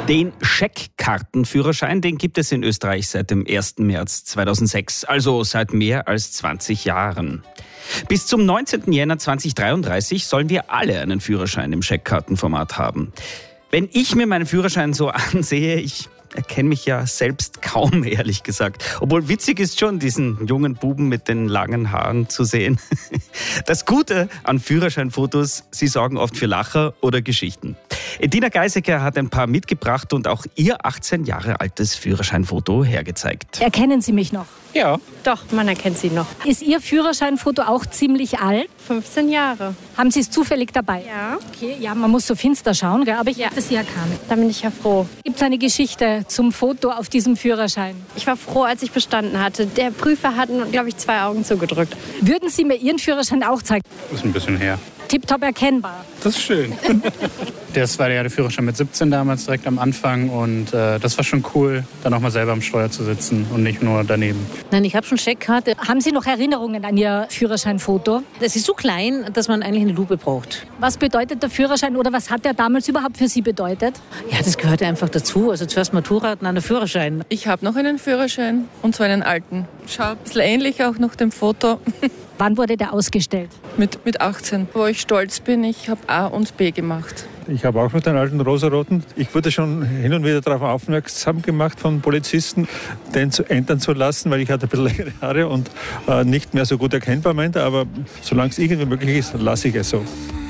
Den Scheckkartenführerschein, den gibt es in Österreich seit dem 1. März 2006, also seit mehr als 20 Jahren. Bis zum 19. Jänner 2033 sollen wir alle einen Führerschein im Scheckkartenformat haben. Wenn ich mir meinen Führerschein so ansehe, ich erkenne mich ja selbst kaum, ehrlich gesagt. Obwohl witzig ist schon, diesen jungen Buben mit den langen Haaren zu sehen. Das Gute an Führerscheinfotos, sie sorgen oft für Lacher oder Geschichten. Edina Geisecker hat ein paar mitgebracht und auch ihr 18 Jahre altes Führerscheinfoto hergezeigt. Erkennen Sie mich noch? Ja. Doch, man erkennt sie noch. Ist Ihr Führerscheinfoto auch ziemlich alt? 15 Jahre. Haben Sie es zufällig dabei? Ja. Okay, ja, man muss so finster schauen, gell? Aber ich habe Sie erkannt. Da bin ich ja froh. Gibt es eine Geschichte zum Foto auf diesem Führerschein? Ich war froh, als ich bestanden hatte. Der Prüfer hat, glaube ich, 2 Augen zugedrückt. Würden Sie mir Ihren Führerschein auch zeigen? Das ist ein bisschen her. Tipptopp erkennbar. Das ist schön. Das war ja der Führerschein mit 17 damals direkt am Anfang und das war schon cool, dann auch mal selber am Steuer zu sitzen und nicht nur daneben. Nein, ich habe schon Scheckkarte. Haben Sie noch Erinnerungen an Ihr Führerscheinfoto? Das ist so klein, dass man eigentlich eine Lupe braucht. Was bedeutet der Führerschein oder was hat der damals überhaupt für Sie bedeutet? Ja, das gehört einfach dazu. Also zuerst Matura und dann der Führerschein. Ich habe noch einen Führerschein und zwar einen alten. Schaut ein bisschen ähnlich auch nach dem Foto. Wann wurde der ausgestellt? Mit 18, wo ich stolz bin, ich habe A und B gemacht. Ich habe auch noch den alten rosaroten. Ich wurde schon hin und wieder darauf aufmerksam gemacht von Polizisten, den zu ändern zu lassen, weil ich hatte ein bisschen längere Haare und nicht mehr so gut erkennbar meinte. Aber solange es irgendwie möglich ist, lasse ich es so.